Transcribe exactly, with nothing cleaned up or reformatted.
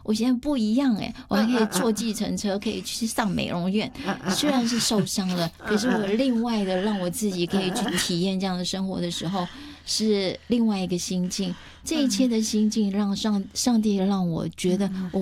我现在不一样哎，我还可以坐计程车，可以去上美容院。虽然是受伤了，可是我另外的让我自己可以去体验这样的生活的时候，是另外一个心境。这一切的心境让上上帝让我觉得我